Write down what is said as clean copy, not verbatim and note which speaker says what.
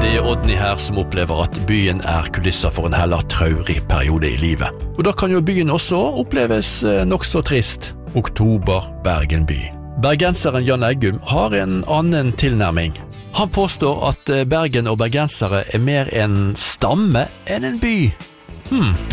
Speaker 1: Det Odny her som opplever at byen kulisser for en heller traurig periode I livet. Og da kan jo byen også oppleves nok så trist. Oktober, Bergen by. Bergenseren Jan Eggum har en annen tilnærming. Han påstår at Bergen og bergensere mer en stamme enn en by.